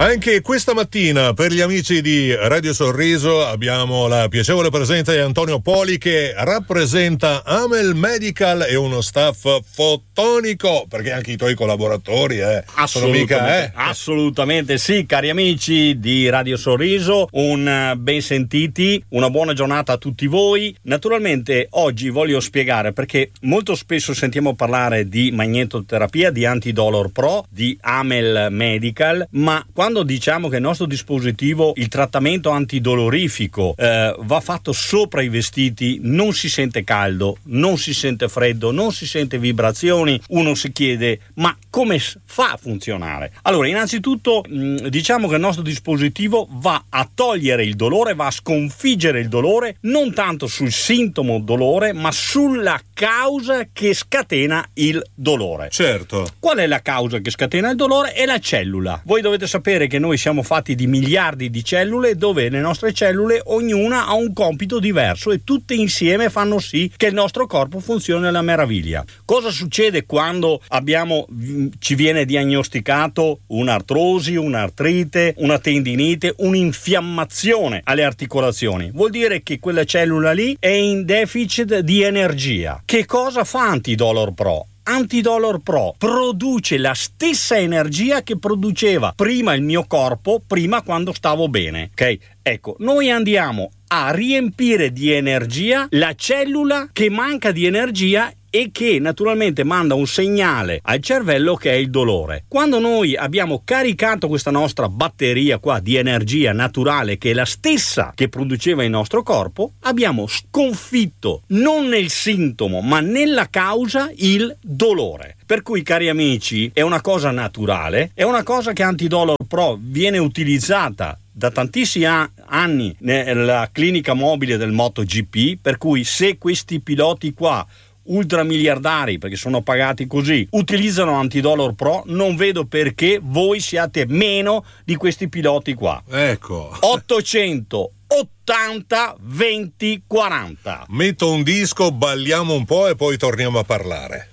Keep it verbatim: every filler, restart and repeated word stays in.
Anche questa mattina per gli amici di Radio Sorriso abbiamo la piacevole presenza di Antonio Poli, che rappresenta Amel Medical e uno staff fotonico, perché anche i tuoi collaboratori eh, sono mica eh. Assolutamente sì, cari amici di Radio Sorriso, un ben sentiti, una buona giornata a tutti voi. Naturalmente oggi voglio spiegare, perché molto spesso sentiamo parlare di magnetoterapia, di Antidolor Pro, di Amel Medical, ma quando diciamo che il nostro dispositivo, il trattamento antidolorifico, eh, va fatto sopra i vestiti, non si sente caldo, non si sente freddo, non si sente vibrazioni, uno si chiede ma come fa a funzionare? Allora, innanzitutto mh, diciamo che il nostro dispositivo va a togliere il dolore, va a sconfiggere il dolore, non tanto sul sintomo dolore, ma sulla causa che scatena il dolore. Certo. Qual è la causa che scatena il dolore? È la cellula. Voi dovete sapere che noi siamo fatti di miliardi di cellule, dove le nostre cellule ognuna ha un compito diverso e tutte insieme fanno sì che il nostro corpo funzioni alla meraviglia. Cosa succede quando abbiamo ci viene diagnosticato un'artrosi, un'artrite, una tendinite, un'infiammazione alle articolazioni? Vuol dire che quella cellula lì è in deficit di energia. Che cosa fa Antidolor Pro? Antidolor Pro produce la stessa energia che produceva prima il mio corpo, prima quando stavo bene, ok? Ecco, noi andiamo a riempire di energia la cellula che manca di energia e che naturalmente manda un segnale al cervello che è il dolore. Quando noi abbiamo caricato questa nostra batteria qua di energia naturale, che è la stessa che produceva il nostro corpo, abbiamo sconfitto non nel sintomo ma nella causa il dolore. Per cui, cari amici, è una cosa naturale, è una cosa che Antidolor Pro viene utilizzata da tantissimi anni nella clinica mobile del MotoGP, per cui se questi piloti qua ultramiliardari, perché sono pagati così, utilizzano Antidolor Pro, non vedo perché voi siate meno di questi piloti qua. Ecco. ottocento ottanta venti quaranta. Metto un disco, balliamo un po' e poi torniamo a parlare.